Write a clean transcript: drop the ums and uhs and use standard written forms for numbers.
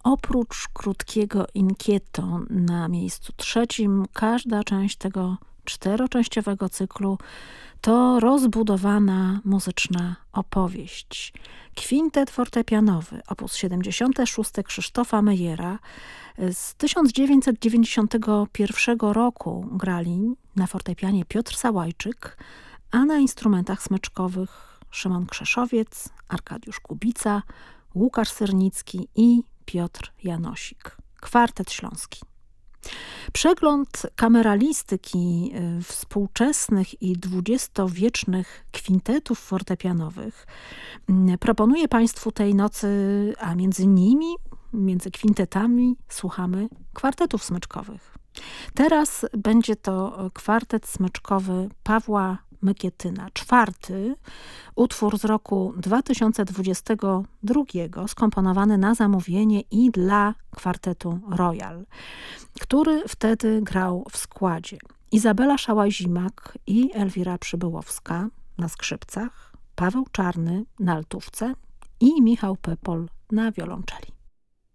Oprócz krótkiego Inquieto na miejscu trzecim, każda część tego czteroczęściowego cyklu to rozbudowana muzyczna opowieść. Kwintet fortepianowy, op. 76 Krzysztofa Mejera z 1991 roku grali na fortepianie Piotr Sałajczyk, a na instrumentach smyczkowych Szymon Krzeszowiec, Arkadiusz Kubica, Łukasz Syrnicki i Piotr Janosik. Kwartet śląski. Przegląd kameralistyki współczesnych i dwudziestowiecznych kwintetów fortepianowych proponuje Państwu tej nocy, a między nimi, między kwintetami słuchamy kwartetów smyczkowych. Teraz będzie to kwartet smyczkowy Pawła Mykietyna, czwarty utwór z roku 2022, skomponowany na zamówienie i dla kwartetu Royal, który wtedy grał w składzie Izabela Szałaj-Zimak i Elwira Przybyłowska na skrzypcach, Paweł Czarny na altówce i Michał Pepol na wiolonczeli.